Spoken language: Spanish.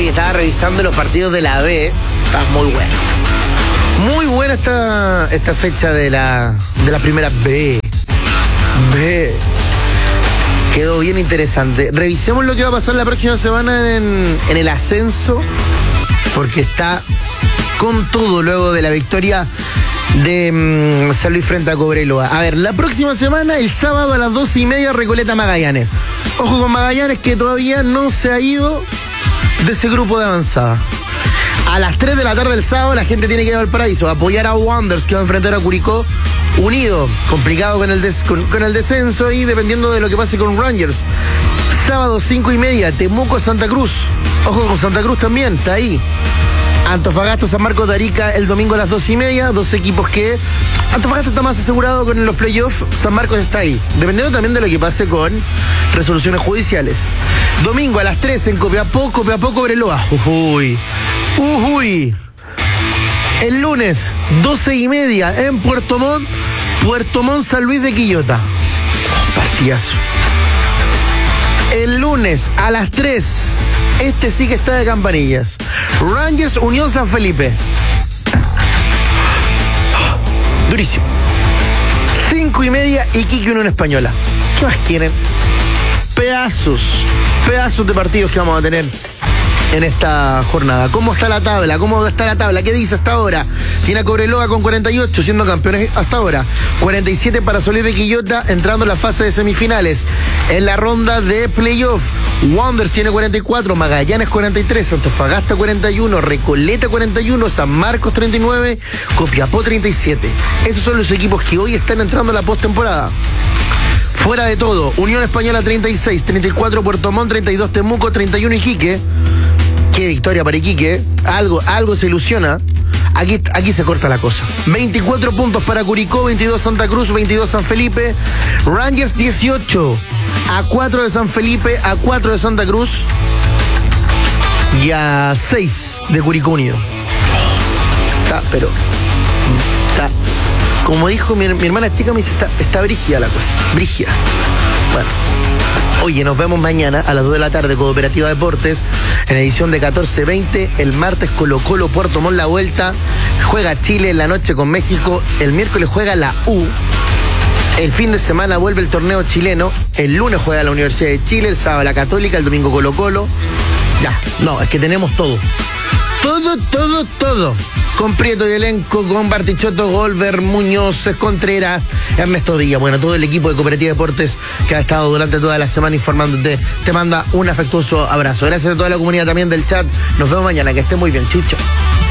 estaba revisando los partidos de la B. Está muy bueno. Muy buena esta fecha de la primera B. Quedó bien interesante. Revisemos lo que va a pasar la próxima semana en el ascenso, porque está con todo luego de la victoria de San Luis frente a Cobreloa. A ver, la próxima semana, el sábado a las 12:30, Recoleta Magallanes. Ojo con Magallanes, que todavía no se ha ido de ese grupo de avanzada. A las 3 de la tarde del sábado, la gente tiene que ir a Valparaíso a apoyar a Wanderers, que va a enfrentar a Curicó Unido. Complicado con el descenso y dependiendo de lo que pase con Rangers. Sábado 5:30, Temuco Santa Cruz. Ojo con Santa Cruz también, está ahí. Antofagasta, San Marcos de Arica el domingo a las 2:30. Dos equipos que Antofagasta está más asegurado con los playoffs. San Marcos está ahí, dependiendo también de lo que pase con resoluciones judiciales. Domingo a las 3 en Copiapó Cobreloa. Uy. El lunes 12:30 en Puerto Montt San Luis de Quillota. Partidazo. El lunes a las 3, este sí que está de campanillas. Rangers Unión San Felipe. Durísimo. 5:30, Iquique Unión Española. ¿Qué más quieren? Pedazos de partidos que vamos a tener en esta jornada. ¿Cómo está la tabla? ¿Qué dice hasta ahora? Tiene a Cobreloa con 48, siendo campeones hasta ahora. 47 para San Luis de Quillota, entrando en la fase de semifinales. En la ronda de playoff, Wanderers tiene 44, Magallanes 43, Antofagasta 41, Recoleta 41, San Marcos 39, Copiapó 37. Esos son los equipos que hoy están entrando a la postemporada. Fuera de todo, Unión Española 36, 34 Puerto Montt, 32 Temuco, 31 Iquique. Qué victoria para Iquique, algo se ilusiona. Aquí se corta la cosa. 24 puntos para Curicó, 22 Santa Cruz, 22 San Felipe. Rangers 18, a 4 de San Felipe, a 4 de Santa Cruz y a 6 de Curicó Unido. Como dijo mi hermana chica, me dice, está brígida la cosa. Brígida. Bueno. Oye, nos vemos mañana a las 2 de la tarde con Cooperativa Deportes en edición de 14:20. El martes Colo-Colo Puerto Montt la vuelta. Juega Chile en la noche con México. El miércoles juega la U. El fin de semana vuelve el torneo chileno. El lunes juega la Universidad de Chile. El sábado la Católica. El domingo Colo-Colo. Ya, no, es que tenemos todo. Todo. Con Prieto y elenco, con Bartichotto, Golver, Muñoz, Contreras, Ernesto Díaz. Bueno, todo el equipo de Cooperativa Deportes que ha estado durante toda la semana informándote, te manda un afectuoso abrazo. Gracias a toda la comunidad también del chat. Nos vemos mañana, que esté muy bien. Chau.